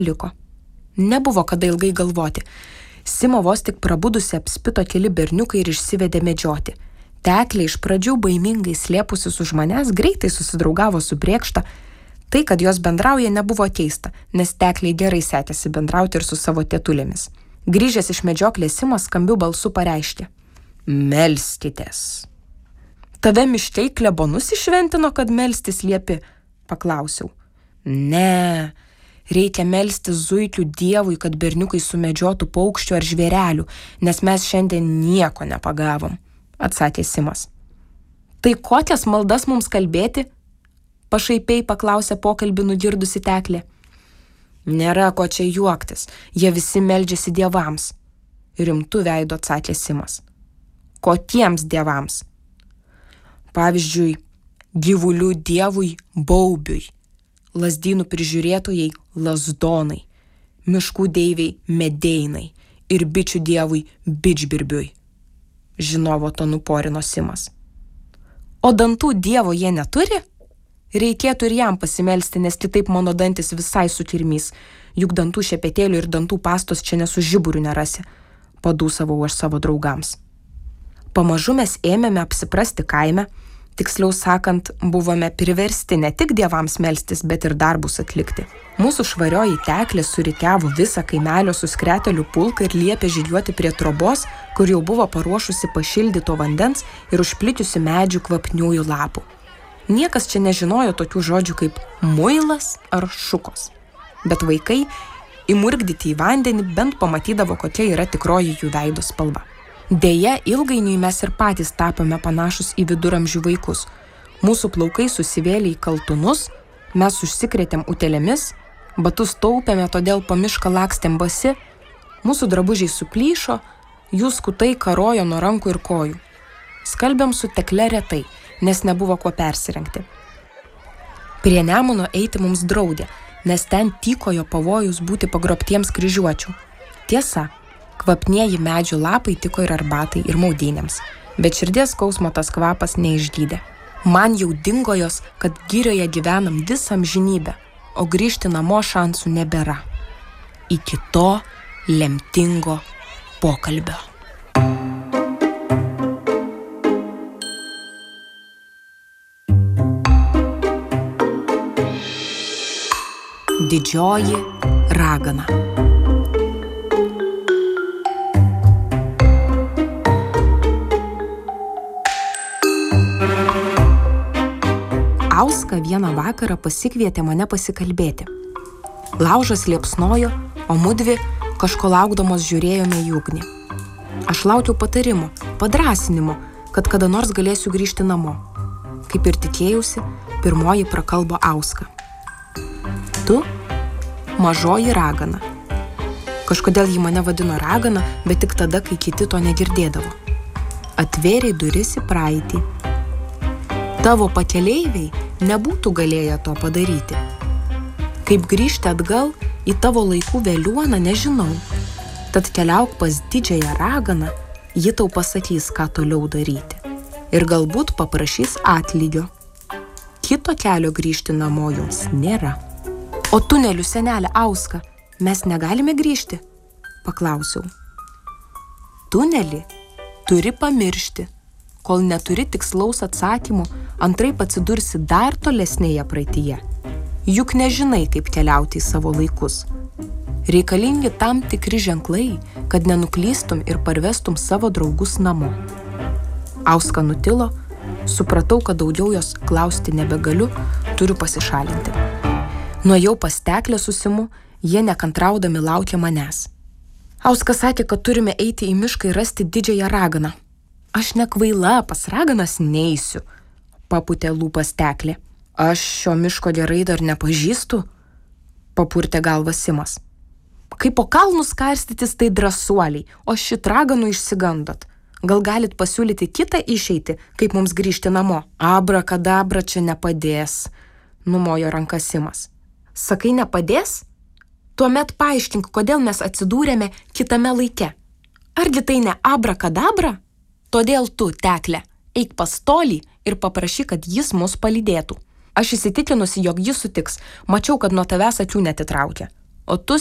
liko. Nebuvo kada ilgai galvoti. Simo vos tik prabudusi apspito keli berniukai ir išsivedė medžioti. Teklė iš pradžių baimingai slėpusis už manęs greitai susidraugavo su Brėkšta. Tai, kad jos bendrauja, nebuvo keista, nes Teklei gerai sekėsi bendrauti ir su savo tėtulėmis. Grįžęs iš medžioklės Simas skambiu balsu pareiškė: melskitės. Tave miškiai klebonus išventino, kad melstis liepi? Paklausiau. Ne, reikia melstis zuikių dievui, kad berniukai sumedžiotų paukščių ar žvėrelių, nes mes šiandien nieko nepagavom, atsakė Simas. Tai kokias maldas mums kalbėti? Pašaipiai paklausė pokalbį nugirdusi Teklė. Nėra ko čia juoktis, jie visi meldžiasi dievams, rimtu veidu atsakė Simas. Kokiems dievams? Pavyzdžiui, gyvulių dievui Baubiui, lazdynų prižiūrėtojai Lazdonai, miškų deiviai Medeinai ir bičių dievui Bičbirbiui, žinovo tonu porino Simas. O dantų dievo jie neturi? Reikėtų ir jam pasimelsti, nes kitaip mano dantis visai sukirmys, juk dantų šepetėlių ir dantų pastos čia nesu žiburių nerasi, padūsavau aš savo draugams. Pamažu mes ėmėme apsiprasti kaime, tiksliau sakant, buvome priversti ne tik dievams melstis, bet ir darbus atlikti. Mūsų švarioji Teklė surikiavo visą kaimelio suskretelių pulką ir liepė žygiuoti prie trobos, kur jau buvo paruošusi pašildyto vandens ir užplikiusi medžių kvapniųjų lapų. Niekas čia nežinojo tokių žodžių kaip muilas ar šukos, bet vaikai įmurgdyti į vandenį bent pamatydavo, kokia yra tikroji jų veido spalva. Deja, ilgainiui mes ir patys tapome panašus į viduramžių vaikus. Mūsų plaukai susivėlė į kaltunus, mes užsikrėtėm utelėmis, batus taupėme, todėl po mišką lakstėm basi, mūsų drabužiai suplyšo, jų skutai karojo nuo rankų ir kojų. Skalbėm su Tekle retai, nes nebuvo kuo persirengti. Prie Nemuno eiti mums draudė, nes ten tykojo pavojus būti pagrobtiems kryžiuočių. Tiesa, kvapnieji medžių lapai tiko ir arbatai, ir maudynėms, bet širdies skausmo tas kvapas neišgydė. Man jau dingo jos, kad girioje gyvenam visą amžinybę, o grįžti namo šansų nebėra. Iki to lemtingo pokalbio. Didžioji ragana. Auska vieną vakarą pasikvietė mane pasikalbėti. Laužas liepsnojo, o mudvi kažko laukdamos žiūrėjome į ugnį. Aš laukiau patarimo, padrąsinimo, kad kada nors galėsiu grįžti namo. Kaip ir tikėjausi, pirmoji prakalbo Auska. Tu, mažoji ragana. Kažkodėl ji mane vadino ragana, bet tik tada, kai kiti to negirdėdavo. Atvėrė duris į praeitį. Tavo pakeleiviai nebūtų galėję to padaryti. Kaip grįžti atgal į tavo laikų vėliuoną, nežinau. Tad keliauk pas didžiąją raganą, ji tau pasakys, ką toliau daryti. Ir galbūt paprašys atlygio. Kito kelio grįžti namo jums nėra. O tunelių senelė Auska, mes negalime grįžti? Paklausiau. Tunelį turi pamiršti, kol neturi tikslaus atsakymų, antraip atsidursi dar tolesnėje praeityje. Juk nežinai, kaip keliauti į savo laikus. Reikalingi tam tikri ženklai, kad nenuklystum ir parvestum savo draugus namo. Auska nutilo, supratau, kad daugiau jos klausti nebegaliu, turiu pasišalinti. Nuėjau pas Teklę su Simu, jie nekantraudami laukė manęs. Auska sakė, kad turime eiti į mišką ir rasti didžiąją raganą. Aš nekvaila, pas raganas neisiu, papūtė lūpas Teklė. Aš šio miško gerai dar nepažįstu, papurtė galvą Simas. Kaip po kalnus karstytis, tai drąsuoliai, o šit raganų išsigandot. Gal galit pasiūlyti kitą išeitį, kaip mums grįžti namo? Abrakadabra čia nepadės, numojo ranka Simas. Sakai, nepadės? Tuomet paaiškink, kodėl mes atsidūrėme kitame laike. Argi tai ne abrakadabra? Todėl tu, Teklė, eik pas Tolį ir paprašyk, kad jis mus palydėtų. Aš įsitikinusi, jog jis sutiks, mačiau, kad nuo tavęs akių netitraukia. o tu